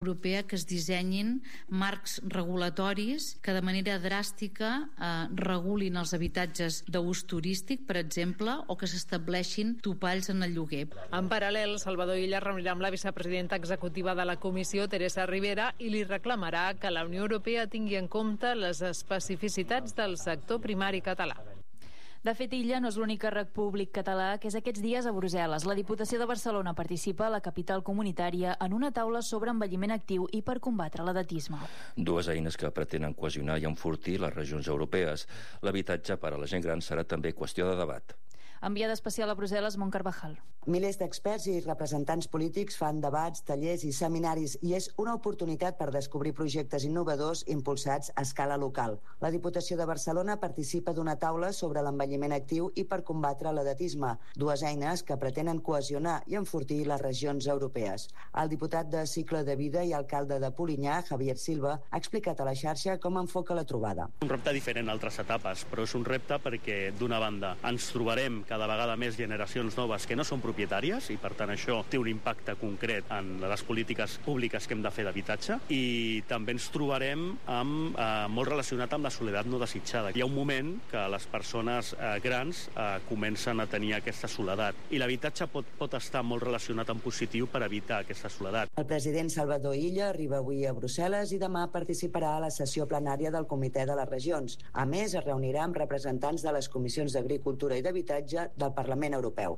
Europea que es dissenyin marcs regulatoris que de manera dràstica regulin els habitatges d'ús turístic, per exemple, o que s'estableixin topalls en el lloguer. En paral·lel, Salvador Illa reunirà amb la vicepresidenta executiva de la Comissió, Teresa Rivera, i li reclamarà que la Unió Europea tingui en compte les especificitats del sector primari català. De fet, Illa no és l'únic càrrec públic català que és aquests dies a Brussel·les. La Diputació de Barcelona participa a la capital comunitària en una taula sobre envelliment actiu i per combatre l'edatisme. Dues eines que pretenen cohesionar i enfortir les regions europees. L'habitatge per a la gent gran serà també qüestió de debat. Enviada especial a Brussel·les, Mont Carvajal. Milers d'experts i representants polítics fan debats, tallers i seminaris i és una oportunitat per descobrir projectes innovadors impulsats a escala local. La Diputació de Barcelona participa d'una taula sobre l'envelliment actiu i per combatre l'edatisme, dues eines que pretenen cohesionar i enfortir les regions europees. El diputat de Cicle de Vida i alcalde de Polinyà, Javier Silva, ha explicat a la xarxa com enfoca la trobada. Un repte diferent a altres etapes, però és un repte perquè, d'una banda, ens trobarem cada vegada més generacions noves que no són propietàries i per tant això té un impacte concret en les polítiques públiques que hem de fer d'habitatge i també ens trobarem amb, molt relacionat amb la soledat no desitjada. Hi ha un moment que les persones grans comencen a tenir aquesta soledat i l'habitatge pot estar molt relacionat en positiu per evitar aquesta soledat. El president Salvador Illa arriba avui a Brussel·les i demà participarà a la sessió plenària del Comitè de les Regions. A més, es reunirà amb representants de les comissions d'Agricultura i d'Habitatge del Parlament Europeu.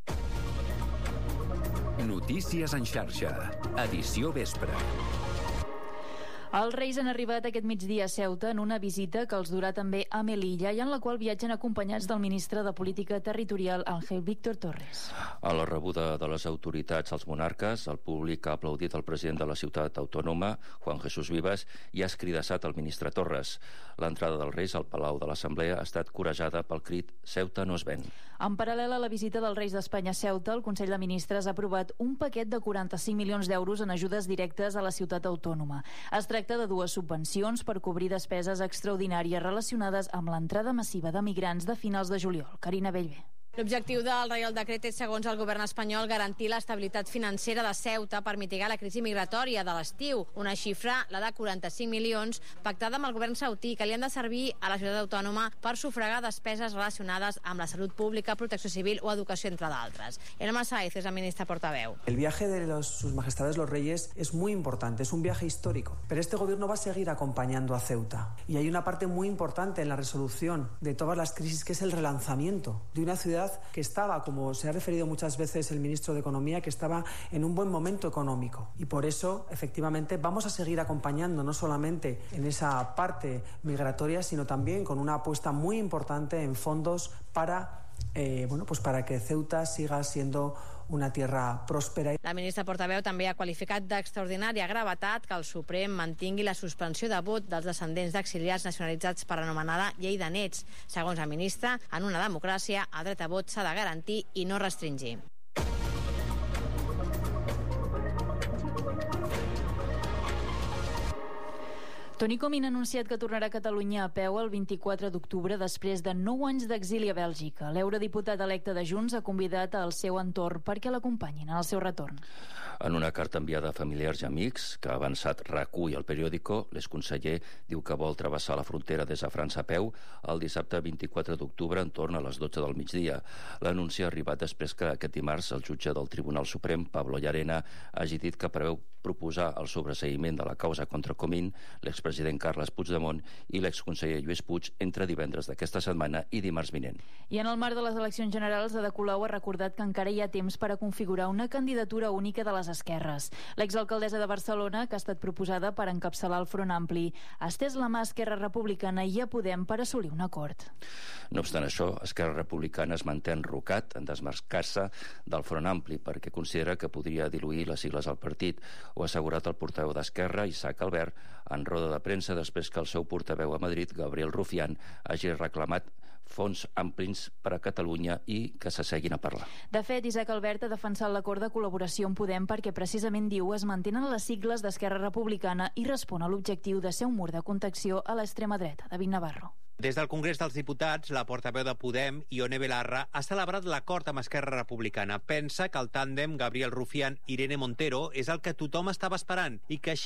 Notícies en xarxa, edició vespre. Els Reis han arribat aquest migdia a Ceuta en una visita que els durà també a Melilla i en la qual viatgen acompanyats del ministre de Política Territorial, Ángel Víctor Torres. A la rebuda de les autoritats als monarques, el públic ha aplaudit el president de la ciutat autònoma, Juan Jesús Vivas, i ha escridassat el ministre Torres. L'entrada dels Reis al Palau de l'Assemblea ha estat corejada pel crit «Ceuta no es ven». En paral·lel a la visita dels Reis d'Espanya a Ceuta, el Consell de Ministres ha aprovat un paquet de 45 milions d'euros en ajudes directes a la ciutat autònoma. Es tracta de dues subvencions per cobrir despeses extraordinàries relacionades amb l'entrada massiva de migrants de finals de juliol. Carina Bellver. L'objectiu del Reial Decret és, segons el govern espanyol, garantir l'estabilitat financera de Ceuta per mitigar la crisi migratòria de l'estiu. Una xifra, la de 45 milions, pactada amb el govern saudí, que li han de servir a la ciutat autònoma per sufragar despeses relacionades amb la salut pública, protecció civil o educació, entre d'altres. Elma Sáez és la ministra portaveu. El viaje de sus majestades los reyes es muy importante, es un viaje histórico, pero este gobierno va a seguir acompañando a Ceuta. Y hay una parte muy importante en la resolución de todas las crisis, que es el relanzamiento de una ciudad que estaba, como se ha referido muchas veces el ministro de Economía, que estaba en un buen momento económico. Y por eso, efectivamente, vamos a seguir acompañando no solamente en esa parte migratoria, sino también con una apuesta muy importante en fondos para para que Ceuta siga siendo una tierra próspera. La ministra portaveu també ha qualificat d'extraordinària gravetat que el Suprem mantingui la suspensió de vot dels descendents d'exiliats nacionalitzats per l'anomenada llei de nets. Segons la ministra, en una democràcia el dret a vot s'ha de garantir i no restringir. Toni Comín ha anunciat que tornarà a Catalunya a peu el 24 d'octubre després de 9 anys d'exili a Bèlgica. L'eurodiputat electe de Junts ha convidat al seu entorn perquè l'acompanyin en el seu retorn. En una carta enviada a familiars i amics que ha avançat RAC1 i El Periódico, l'exconseller diu que vol travessar la frontera des de França a peu el dissabte 24 d'octubre entorn a les 12 del migdia. L'anunci ha arribat després que aquest dimarts el jutge del Tribunal Suprem, Pablo Llarena, hagi dit que preveu proposar el sobreseïment de la causa contra Comín, l'expresident Carles Puigdemont i l'exconseller Lluís Puig entre divendres d'aquesta setmana i dimarts vinent. I en el marc de les eleccions generals, Ada Colau ha recordat que encara hi ha temps per a configurar una candidatura única de les esquerres. L'exalcaldessa de Barcelona, que ha estat proposada per encapçalar el Front Ampli, ha estès la mà a Esquerra Republicana i a Podem per assolir un acord. No obstant això, Esquerra Republicana es manté enrocat en desmarcar-se del Front Ampli perquè considera que podria diluir les sigles al partit. Ho ha assegurat el portaveu d'Esquerra, Isaac Albert, en roda de premsa després que el seu portaveu a Madrid, Gabriel Rufián, hagi reclamat fons amplis per a Catalunya i que s'asseguin a parlar. De fet, Isaac Albert ha defensat l'acord de col·laboració amb Podem perquè precisament diu es mantenen les sigles d'Esquerra Republicana i respon a l'objectiu de ser un mur de contenció a l'extrema dreta. David Navarro. Des del Congrés dels Diputats, la portaveu de Podem, Ione Belarra, ha celebrat l'acord amb Esquerra Republicana. Pensa que el tàndem Gabriel Rufián-Irene Montero és el que tothom estava esperant i que així